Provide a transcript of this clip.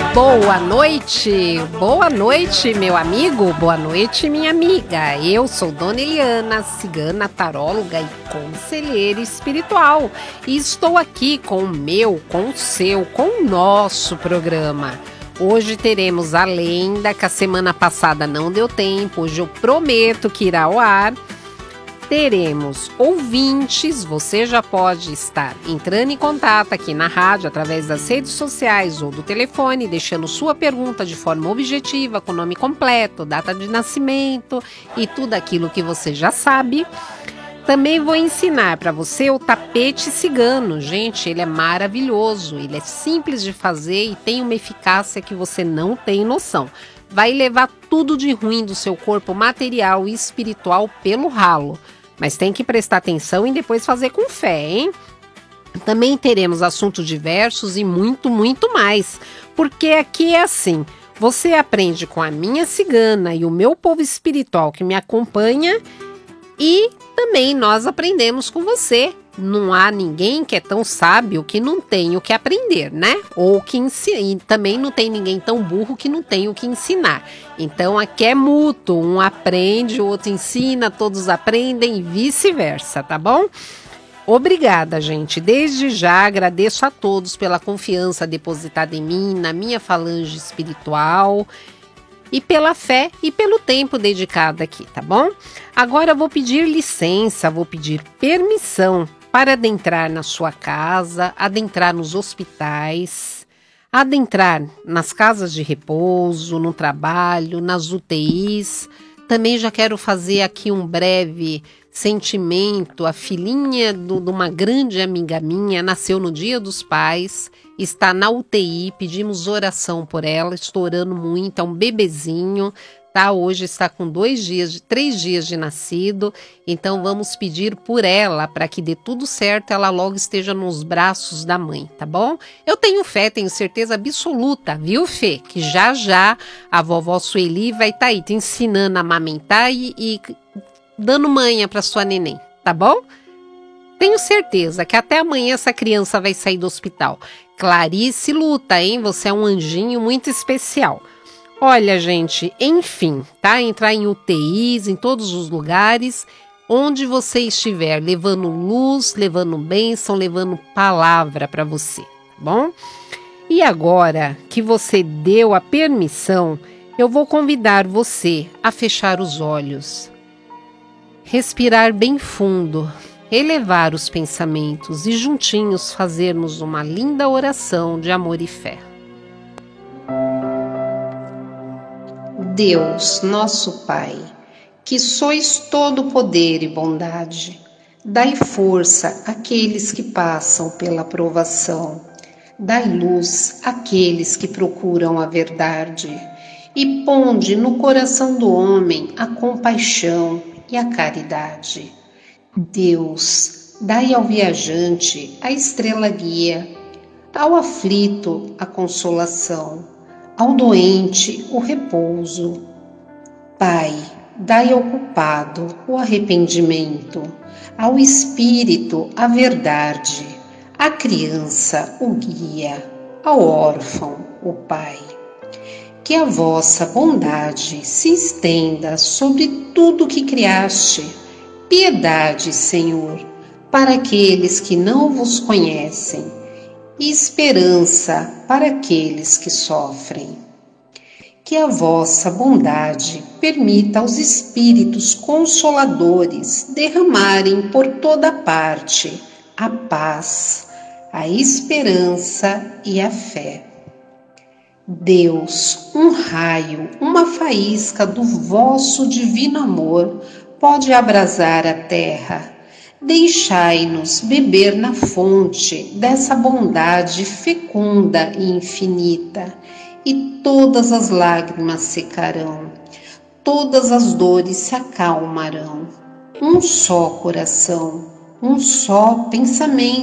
Boa noite, meu amigo, boa noite, minha amiga. Eu sou Dona Eliana, cigana, taróloga e conselheira espiritual. E estou aqui com o meu, com o seu, com o nosso programa. Hoje teremos a lenda, que a semana passada não deu tempo, hoje eu prometo que irá ao ar. Teremos ouvintes, você já pode estar entrando em contato aqui na rádio, através das redes sociais ou do telefone, deixando sua pergunta de forma objetiva, com nome completo, data de nascimento e tudo aquilo que você já sabe. Também vou ensinar para você o tapete cigano. Gente, ele é maravilhoso, ele é simples de fazer e tem uma eficácia que você não tem noção. Vai levar tudo de ruim do seu corpo material e espiritual pelo ralo. Mas tem que prestar atenção e depois fazer com fé, hein? Também teremos assuntos diversos e muito, muito mais. Porque aqui é assim, você aprende com a minha cigana e o meu povo espiritual que me acompanha e também nós aprendemos com você. Não há ninguém que é tão sábio que não tem o que aprender, né? Ou que ensina. E também não tem ninguém tão burro que não tem o que ensinar. Então aqui é mútuo, um aprende, o outro ensina, todos aprendem e vice-versa, tá bom? Obrigada, gente. Desde já agradeço a todos pela confiança depositada em mim, na minha falange espiritual e pela fé e pelo tempo dedicado aqui, tá bom? Agora eu vou pedir licença, vou pedir permissão para adentrar na sua casa, adentrar nos hospitais, adentrar nas casas de repouso, no trabalho, nas UTIs. Também já quero fazer aqui um breve sentimento. A filhinha de uma grande amiga minha nasceu no Dia dos Pais, está na UTI, pedimos oração por ela, estou orando muito, é um bebezinho, tá? Hoje está com 3 dias de nascido, então vamos pedir por ela, para que dê tudo certo, ela logo esteja nos braços da mãe, tá bom? Eu tenho fé, tenho certeza absoluta, viu, Fê? Que já já a vovó Sueli vai estar aí te ensinando a amamentar e dando manha para sua neném, tá bom? Tenho certeza que até amanhã essa criança vai sair do hospital. Clarice luta, hein? Você é um anjinho muito especial. Olha, gente, enfim, tá? Entrar em UTIs, em todos os lugares, onde você estiver, levando luz, levando bênção, levando palavra para você, tá bom? E agora que você deu a permissão, eu vou convidar você a fechar os olhos, respirar bem fundo, elevar os pensamentos e juntinhos fazermos uma linda oração de amor e fé. Deus, nosso Pai, que sois todo poder e bondade, dai força àqueles que passam pela provação, dai luz àqueles que procuram a verdade, e ponde no coração do homem a compaixão e a caridade. Deus, dai ao viajante a estrela guia, ao aflito a consolação, ao doente o repouso. Pai, dai ao culpado o arrependimento, ao espírito a verdade, à criança o guia, ao órfão o Pai. Que a vossa bondade se estenda sobre tudo que criaste. Piedade, Senhor, para aqueles que não vos conhecem, e esperança para aqueles que sofrem. Que a vossa bondade permita aos espíritos consoladores derramarem por toda parte a paz, a esperança e a fé. Deus, um raio, uma faísca do vosso divino amor pode abrasar a terra. Deixai-nos beber na fonte dessa bondade fecunda e infinita, e todas as lágrimas secarão, todas as dores se acalmarão. Um só coração, um só pensamento